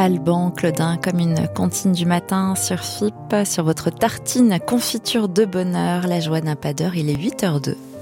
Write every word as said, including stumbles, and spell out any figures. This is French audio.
Alban, Claudin, comme une comptine du matin sur F I P, sur votre tartine confiture de bonheur. La joie n'a pas d'heure, il est huit heures zéro deux.